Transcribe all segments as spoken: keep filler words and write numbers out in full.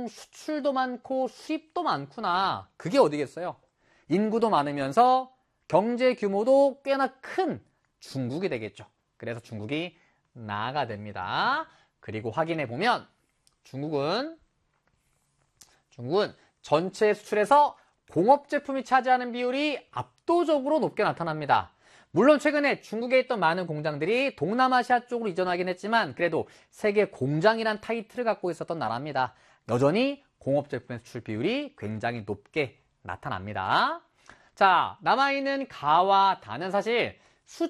수출도 많고 수입도 많구나. 그게 어디겠어요? 인구도 많으면서 경제 규모도 꽤나 큰 중국이 되겠죠. 그래서 중국이 나가 됩니다. 그리고 확인해 보면 중국은 중국은 전체 수출에서 공업 제품이 차지하는 비율이 압도적으로 높게 나타납니다. 물론 최근에 중국에 있던 많은 공장들이 동남아시아 쪽으로 이전하긴 했지만 그래도 세계 공장이란 타이틀을 갖고 있었던 나라입니다. 여전히 공업 제품의 수출 비율이 굉장히 높게 나타납니다. 자, 남아있는 가와 다는 사실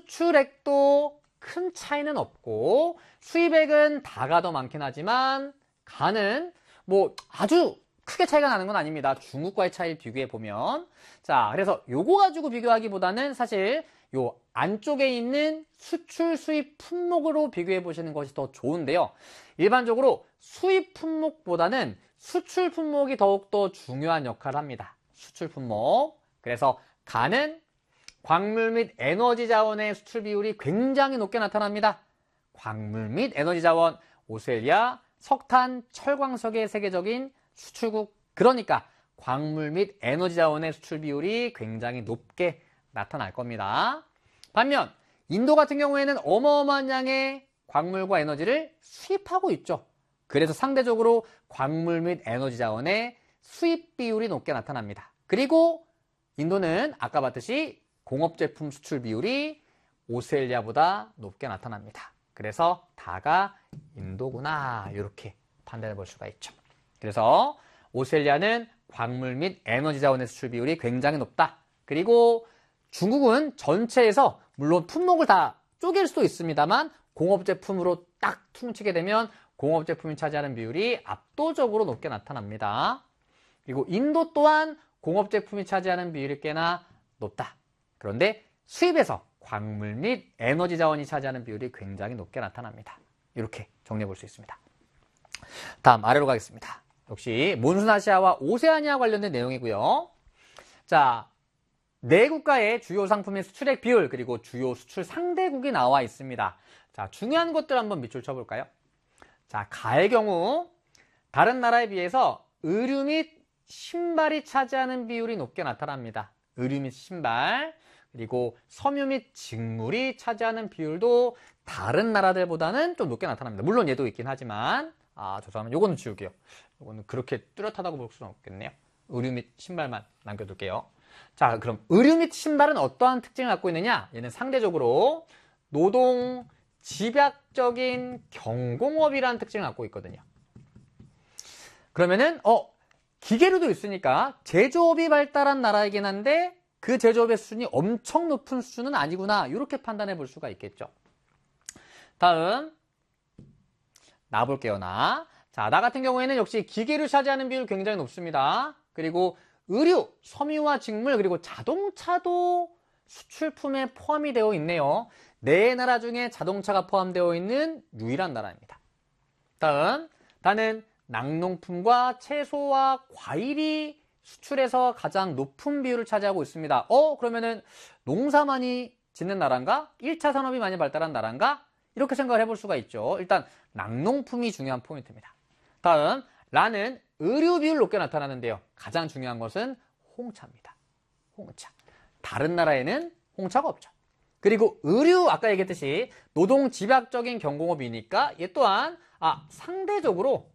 수출액도 큰 차이는 없고 수입액은 다가 더 많긴 하지만 가는 뭐 아주 크게 차이가 나는 건 아닙니다. 중국과의 차이를 비교해 보면. 자, 그래서 요거 가지고 비교하기보다는 사실 요 안쪽에 있는 수출 수입 품목으로 비교해 보시는 것이 더 좋은데요. 일반적으로 수입 품목보다는 수출 품목이 더욱더 중요한 역할을 합니다. 수출 품목. 그래서 가는 광물 및 에너지 자원의 수출 비율이 굉장히 높게 나타납니다. 광물 및 에너지 자원, 오스트레일리아, 석탄, 철광석의 세계적인 수출국, 그러니까 광물 및 에너지 자원의 수출 비율이 굉장히 높게 나타날 겁니다. 반면 인도 같은 경우에는 어마어마한 양의 광물과 에너지를 수입하고 있죠. 그래서 상대적으로 광물 및 에너지 자원의 수입 비율이 높게 나타납니다. 그리고 인도는 아까 봤듯이 공업제품 수출 비율이 오스트레일리아보다 높게 나타납니다. 그래서 다가 인도구나 이렇게 판단해 볼 수가 있죠. 그래서 오스트레일리아는 광물 및 에너지 자원의 수출 비율이 굉장히 높다. 그리고 중국은 전체에서 물론 품목을 다 쪼갤 수도 있습니다만 공업제품으로 딱 퉁치게 되면 공업제품이 차지하는 비율이 압도적으로 높게 나타납니다. 그리고 인도 또한 공업제품이 차지하는 비율이 꽤나 높다. 그런데 수입에서 광물 및 에너지 자원이 차지하는 비율이 굉장히 높게 나타납니다. 이렇게 정리해 볼 수 있습니다. 다음 아래로 가겠습니다. 역시 몬순아시아와 오세아니아 관련된 내용이고요. 자, 네 국가의 주요 상품의 수출액 비율 그리고 주요 수출 상대국이 나와 있습니다. 자, 중요한 것들 한번 밑줄 쳐볼까요? 자, 가의 경우 다른 나라에 비해서 의류 및 신발이 차지하는 비율이 높게 나타납니다. 의류 및 신발 그리고 섬유 및 직물이 차지하는 비율도 다른 나라들보다는 좀 높게 나타납니다. 물론 얘도 있긴 하지만 아, 죄송합니다. 요거는 지울게요. 요거는 그렇게 뚜렷하다고 볼 수는 없겠네요. 의류 및 신발만 남겨둘게요. 자, 그럼 의류 및 신발은 어떠한 특징을 갖고 있느냐? 얘는 상대적으로 노동 집약적인 경공업이라는 특징을 갖고 있거든요. 그러면은 어 기계류도 있으니까 제조업이 발달한 나라이긴 한데 그 제조업의 수준이 엄청 높은 수준은 아니구나 이렇게 판단해 볼 수가 있겠죠. 다음 나 볼게요. 나. 자, 나 같은 경우에는 역시 기계류 차지하는 비율이 굉장히 높습니다. 그리고 의류, 섬유와 직물, 그리고 자동차도 수출품에 포함이 되어 있네요. 네 나라 중에 자동차가 포함되어 있는 유일한 나라입니다. 다음, 다는 낙농품과 채소와 과일이 수출에서 가장 높은 비율을 차지하고 있습니다. 어, 그러면은 농사 많이 짓는 나라인가? 일 차 산업이 많이 발달한 나라인가? 이렇게 생각을 해볼 수가 있죠. 일단 낙농품이 중요한 포인트입니다. 다음, 라는 의류 비율 높게 나타나는데요. 가장 중요한 것은 홍차입니다. 홍차. 다른 나라에는 홍차가 없죠. 그리고 의류, 아까 얘기했듯이 노동 집약적인 경공업이니까 얘 또한 아 상대적으로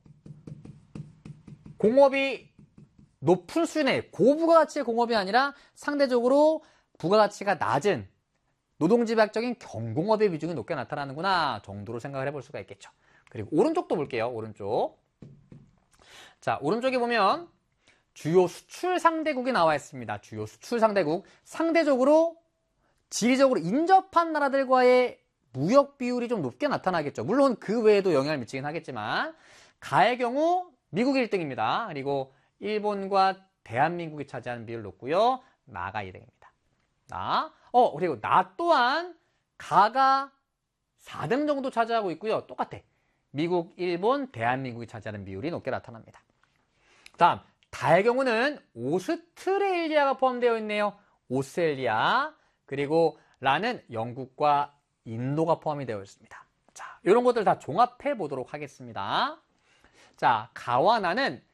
공업이 높은 수준의 고부가가치의 공업이 아니라 상대적으로 부가가치가 낮은 노동집약적인 경공업의 비중이 높게 나타나는구나 정도로 생각을 해볼 수가 있겠죠. 그리고 오른쪽도 볼게요. 오른쪽. 자, 오른쪽에 보면 주요 수출 상대국이 나와 있습니다. 주요 수출 상대국. 상대적으로 지리적으로 인접한 나라들과의 무역 비율이 좀 높게 나타나겠죠. 물론 그 외에도 영향을 미치긴 하겠지만 가의 경우 미국이 일 등입니다. 그리고 일본과 대한민국이 차지하는 비율 높고요. 나가 이 등입니다. 나. 어, 그리고 나 또한 가가 사 등 정도 차지하고 있고요. 똑같아. 미국, 일본, 대한민국이 차지하는 비율이 높게 나타납니다. 다음, 다의 경우는 오스트레일리아가 포함되어 있네요. 오스트레일리아. 그리고 라는 영국과 인도가 포함이 되어 있습니다. 자, 이런 것들 다 종합해 보도록 하겠습니다. 자, 가와 나는